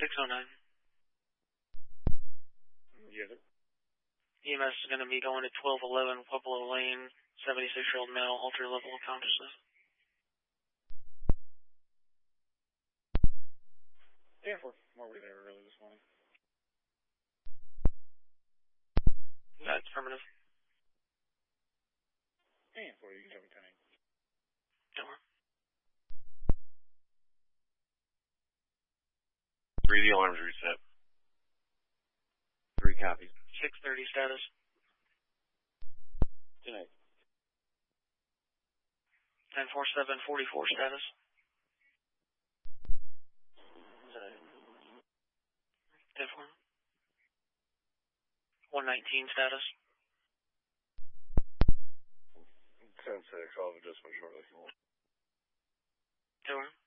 609. Yes, sir. EMS is going to be going to 1211 Pueblo Lane, 76-year-old male, altered level of consciousness. Yeah, where were we there early this morning? That's affirmative. And for you can tell me 10-8. Over. 3, the alarm's reset. 3 copies. 630 status. 10-8. 104744 status. 10-4. 119 status. 10-6, I'll have adjustment shortly. Over.